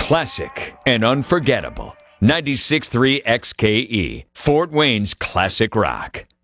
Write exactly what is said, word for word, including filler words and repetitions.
Classic and unforgettable. ninety-six point three X K E, Fort Wayne's classic rock.